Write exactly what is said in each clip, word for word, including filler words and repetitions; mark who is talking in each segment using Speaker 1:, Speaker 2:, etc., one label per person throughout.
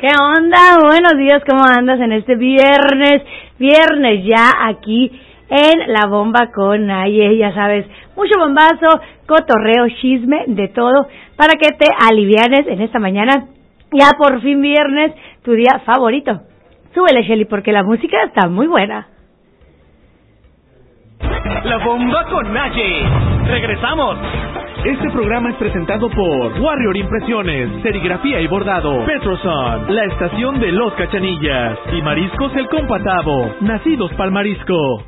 Speaker 1: ¿Qué onda? Buenos días, ¿cómo andas en este viernes? Viernes ya aquí en La Bomba con Naye, ya sabes, mucho bombazo, cotorreo, chisme, de todo, para que te alivianes en esta mañana. Ya por fin viernes, tu día favorito. Súbele, Shelly, porque la música está muy buena.
Speaker 2: La Bomba con Naye. Regresamos. Este programa es presentado por Warrior Impresiones, Serigrafía y Bordado, Petroson, la estación de Los Cachanillas y Mariscos El Compatavo, nacidos pa'l marisco.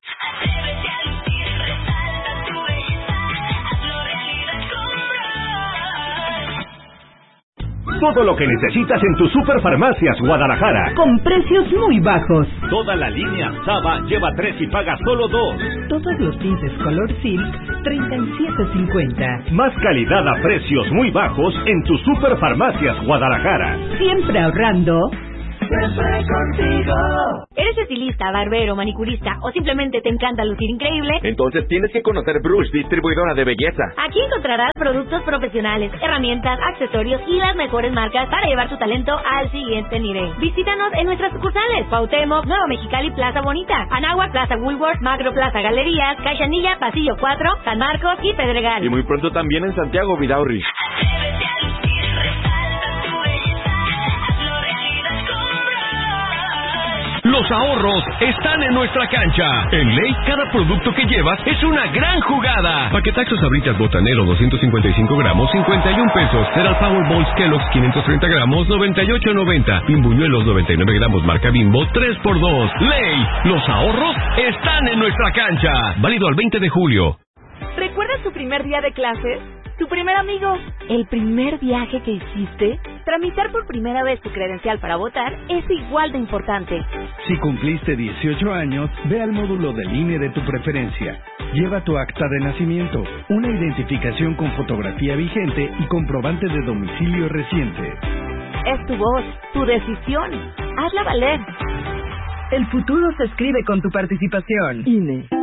Speaker 3: Todo lo que necesitas en tus Superfarmacias Guadalajara.
Speaker 4: Con precios muy bajos.
Speaker 3: Toda la línea Saba lleva tres y paga solo dos.
Speaker 4: Todos los tintes color silk, treinta y siete cincuenta.
Speaker 3: Más calidad a precios muy bajos en tus Superfarmacias Guadalajara.
Speaker 4: Siempre ahorrando.
Speaker 5: Siempre contigo.
Speaker 6: ¿Eres estilista, barbero, manicurista o simplemente te encanta lucir increíble?
Speaker 7: Entonces tienes que conocer Brush, distribuidora de belleza.
Speaker 6: Aquí encontrarás productos profesionales, herramientas, accesorios y las mejores marcas para llevar tu talento al siguiente nivel. Visítanos en nuestras sucursales: Cuauhtémoc, Nueva Mexicali, Plaza Bonita, Anáhuac, Plaza Woolworth, Macro Plaza Galerías, Cachanilla, Pasillo cuatro, San Marcos y Pedregal.
Speaker 7: Y muy pronto también en Santiago, Vidaurri.
Speaker 8: Los ahorros están en nuestra cancha. En Ley, cada producto que llevas es una gran jugada. Paquetaxo Sabritas Botanero doscientos cincuenta y cinco gramos, cincuenta y un pesos. Cereal Powerballs Kellogg's quinientos treinta gramos, noventa y ocho noventa. Pimbuñuelos noventa y nueve gramos marca Bimbo, tres por dos. Ley, los ahorros están en nuestra cancha. Válido al veinte de julio.
Speaker 9: ¿Recuerdas tu primer día de clases? ¿Tu primer amigo? ¿El primer viaje que hiciste? Tramitar por primera vez tu credencial para votar es igual de importante.
Speaker 10: Si cumpliste dieciocho años, ve al módulo del I N E de tu preferencia. Lleva tu acta de nacimiento, una identificación con fotografía vigente y comprobante de domicilio reciente.
Speaker 9: Es tu voz, tu decisión. Hazla valer.
Speaker 4: El futuro se escribe con tu participación. I N E.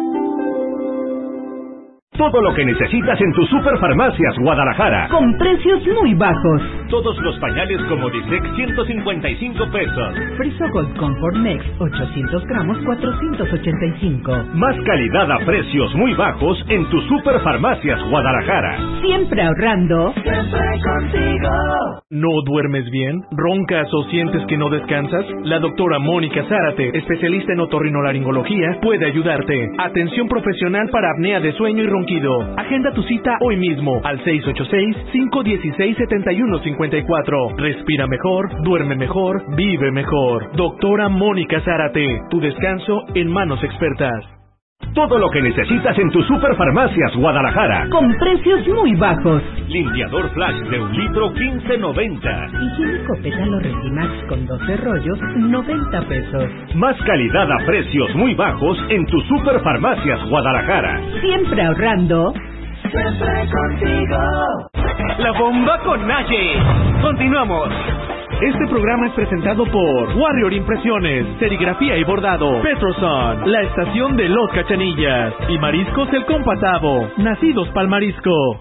Speaker 3: Todo lo que necesitas en tus Superfarmacias Guadalajara.
Speaker 4: Con precios muy bajos.
Speaker 3: Todos los pañales como Disex, ciento cincuenta y cinco pesos.
Speaker 4: Friso Gold Comfort Next, ochocientos gramos, cuatrocientos ochenta y cinco.
Speaker 3: Más calidad a precios muy bajos en tus Superfarmacias Guadalajara.
Speaker 4: Siempre ahorrando.
Speaker 5: Siempre contigo.
Speaker 2: ¿No duermes bien? ¿Roncas o sientes que no descansas? La doctora Mónica Zárate, especialista en otorrinolaringología, puede ayudarte. Atención profesional para apnea de sueño y ronquido. Agenda tu cita hoy mismo al seis ocho seis, cinco uno seis, siete uno cinco cuatro. Respira mejor, duerme mejor, vive mejor. Doctora Mónica Zárate, tu descanso en manos expertas.
Speaker 3: Todo lo que necesitas en tus Superfarmacias Guadalajara.
Speaker 4: Con precios muy bajos.
Speaker 3: Limpiador Flash de un litro, quince noventa.
Speaker 4: Higiénico Pétalo Resimax con doce rollos, noventa pesos.
Speaker 3: Más calidad a precios muy bajos en tus Superfarmacias Guadalajara.
Speaker 4: Siempre ahorrando.
Speaker 5: Siempre contigo.
Speaker 2: La Bomba con Naye. Continuamos. Este programa es presentado por Warrior Impresiones, Serigrafía y Bordado, Petroson, la estación de Los Cachanillas y Mariscos El Compatavo, nacidos pa'l marisco.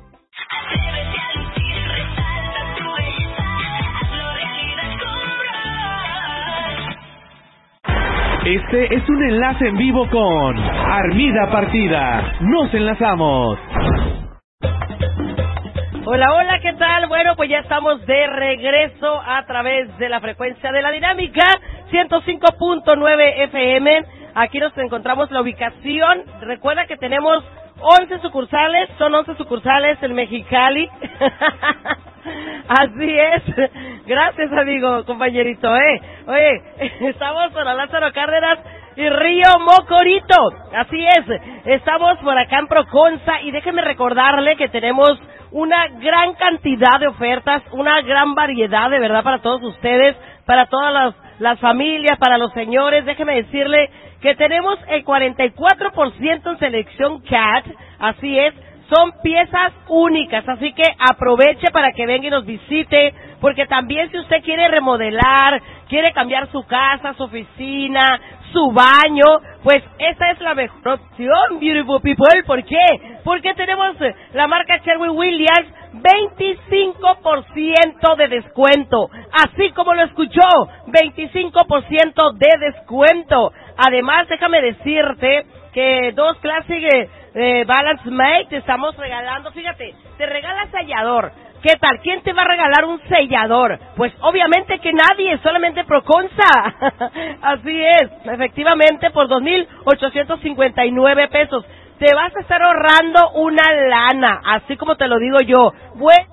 Speaker 2: Este es un enlace en vivo con Armida Partida. Nos enlazamos.
Speaker 11: Hola, hola, ¿qué tal? Bueno, pues ya estamos de regreso a través de la frecuencia de la dinámica, ciento cinco punto nueve F M. Aquí nos encontramos la ubicación. Recuerda que tenemos once sucursales, son once sucursales en Mexicali. Así es. Gracias, amigo, compañerito, ¿eh? Oye, estamos por la Lázaro Cárdenas y Río Mocorito. Así es. Estamos por acá en Proconza y déjeme recordarle que tenemos una gran cantidad de ofertas, una gran variedad de verdad para todos ustedes, para todas las, las familias, para los señores. Déjeme decirle que tenemos el cuarenta y cuatro por ciento en selección Cat, así es, son piezas únicas, así que aproveche para que venga y nos visite, porque también si usted quiere remodelar, quiere cambiar su casa, su oficina, su baño, pues esta es la mejor opción, beautiful people. ¿Por qué? Porque tenemos la marca Sherwin-Williams, veinticinco por ciento de descuento, así como lo escuchó, veinticinco por ciento de descuento. Además, déjame decirte que dos Classic eh, eh, Balance Mate te estamos regalando, fíjate, te regala sellador. ¿Qué tal? ¿Quién te va a regalar un sellador? Pues obviamente que nadie, solamente Proconsa. Así es, efectivamente por dos mil ochocientos cincuenta y nueve pesos. Te vas a estar ahorrando una lana, así como te lo digo yo. Bueno,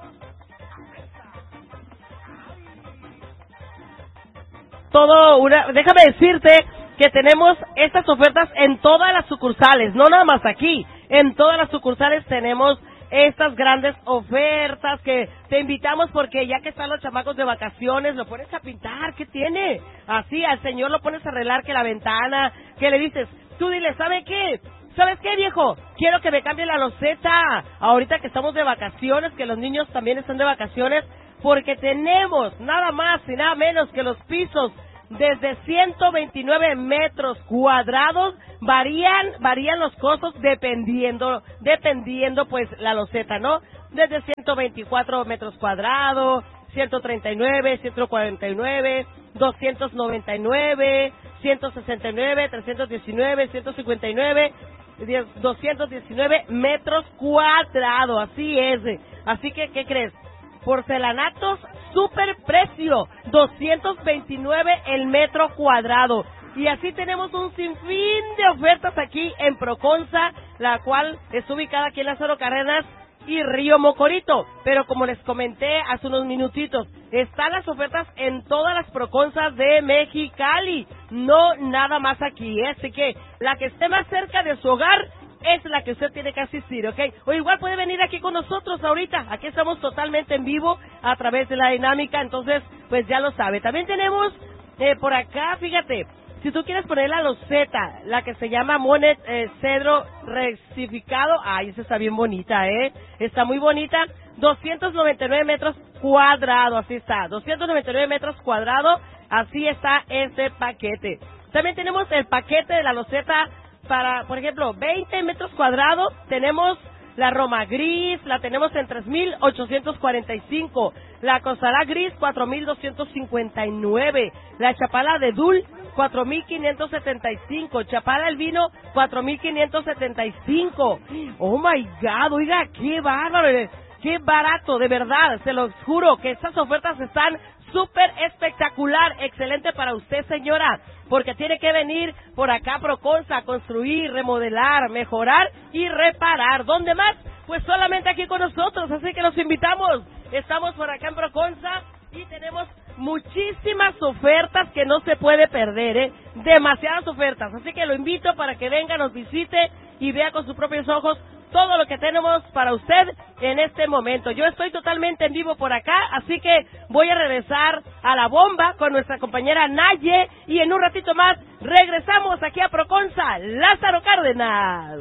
Speaker 11: todo una, déjame decirte que tenemos estas ofertas en todas las sucursales, no nada más aquí, en todas las sucursales tenemos estas grandes ofertas que te invitamos porque ya que están los chamacos de vacaciones, lo pones a pintar, ¿qué tiene? Así, al señor lo pones a arreglar que la ventana, que le dices, tú dile, ¿sabe qué? ¿Sabes qué, viejo? Quiero que me cambie la loseta, ahorita que estamos de vacaciones, que los niños también están de vacaciones, porque tenemos nada más y nada menos que los pisos desde ciento veintinueve metros cuadrados, varían varían los costos dependiendo dependiendo pues la loseta, ¿no? Desde ciento veinticuatro metros cuadrados, ciento treinta y nueve, ciento cuarenta y nueve, doscientos noventa y nueve, ciento sesenta y nueve, trescientos diecinueve, ciento cincuenta y nueve, doscientos diecinueve metros cuadrados, así es. Así que, ¿qué crees? Porcelanatos, super precio, doscientos veintinueve el metro cuadrado. Y así tenemos un sinfín de ofertas aquí en Proconsa, la cual está ubicada aquí en Lázaro Cárdenas y Río Mocorito. Pero como les comenté hace unos minutitos, están las ofertas en todas las Proconsas de Mexicali, no nada más aquí, ¿eh? Así que la que esté más cerca de su hogar es la que usted tiene que asistir, ¿ok? O igual puede venir aquí con nosotros ahorita. Aquí estamos totalmente en vivo a través de la dinámica, entonces, pues ya lo sabe. También tenemos eh, por acá, fíjate, si tú quieres poner la loseta, la que se llama Monet eh, Cedro Rectificado, ay, esa está bien bonita, ¿eh? Está muy bonita, doscientos noventa y nueve metros cuadrados, así está, doscientos noventa y nueve metros cuadrados, así está este paquete. También tenemos el paquete de la loseta para, por ejemplo, veinte metros cuadrados, tenemos la Roma Gris, la tenemos en tres mil ochocientos cuarenta y cinco, la Cosala Gris, cuatro mil doscientos cincuenta y nueve, la Chapala de Dul, cuatro mil quinientos setenta y cinco, Chapala el Vino, cuatro mil quinientos setenta y cinco. Oh my God, oiga, qué bárbaro, qué barato, de verdad, se los juro que estas ofertas están súper espectacular, excelente para usted, señora, porque tiene que venir por acá a Proconsa a construir, remodelar, mejorar y reparar. ¿Dónde más? Pues solamente aquí con nosotros, así que los invitamos. Estamos por acá en Proconsa y tenemos muchísimas ofertas que no se puede perder, ¿eh? Demasiadas ofertas, así que lo invito para que venga, nos visite y vea con sus propios ojos todo lo que tenemos para usted en este momento. Yo estoy totalmente en vivo por acá, así que voy a regresar a la bomba con nuestra compañera Naye y en un ratito más regresamos aquí a Proconsa, Lázaro Cárdenas.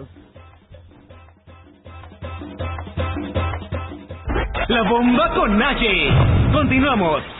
Speaker 3: La bomba con Naye. Continuamos.